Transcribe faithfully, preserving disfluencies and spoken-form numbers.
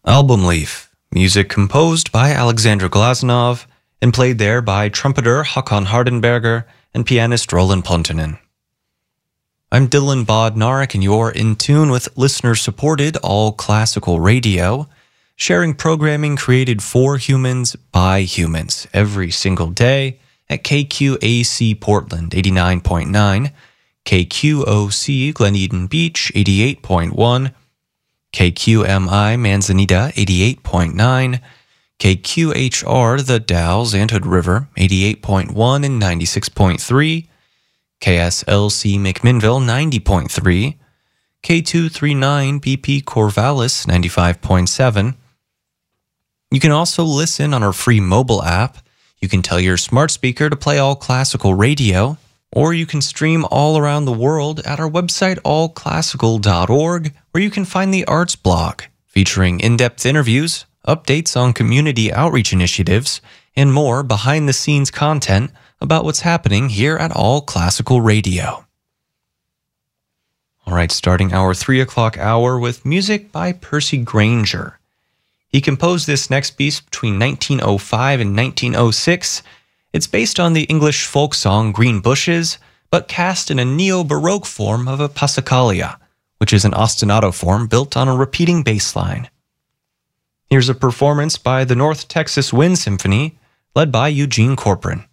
Album Leaf, music composed by Alexander Glazunov and played there by trumpeter Håkon Hardenberger and pianist Roland Pontunen. I'm Dylan Bodnarik, and you're in tune with listener-supported all-classical radio, sharing programming created for humans by humans every single day at K Q A C Portland eighty-nine point nine, K Q O C Glen Eden Beach eighty-eight point one, K Q M I Manzanita eighty-eight point nine, K Q H R The Dalles and Hood River eighty-eight point one and ninety-six point three, K S L C McMinnville ninety point three, K two thirty-nine B P Corvallis ninety-five point seven. You can also listen on our free mobile app. You can tell your smart speaker to play all classical radio, or you can stream all around the world at our website all classical dot org, where you can find the Arts blog, featuring in-depth interviews, updates on community outreach initiatives, and more behind-the-scenes content about what's happening here at All Classical Radio. All right, starting our three o'clock hour with music by Percy Grainger. He composed this next piece between nineteen oh five and nineteen oh six. It's based on the English folk song Green Bushes, but cast in a neo-Baroque form of a passacaglia, which is an ostinato form built on a repeating bass line. Here's a performance by the North Texas Wind Symphony, led by Eugene Corcoran.